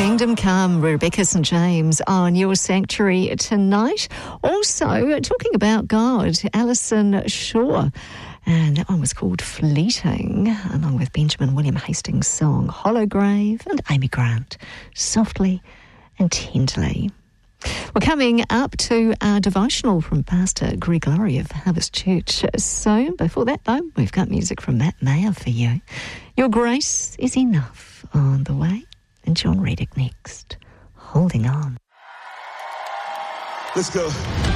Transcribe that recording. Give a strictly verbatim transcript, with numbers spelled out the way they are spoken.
Kingdom Come, Rebecca Saint James on Your Sanctuary tonight. Also, talking about God, Alison Shaw. And that one was called Fleeting, along with Benjamin William Hastings' song Hollowgrave and Amy Grant, Softly and Tenderly. We're coming up to our devotional from Pastor Greg Laurie of Harvest Church soon. Before that, though, we've got music from Matt Mayer for you. Your Grace is Enough on the way. And John Reddick next. Holding On. Let's go.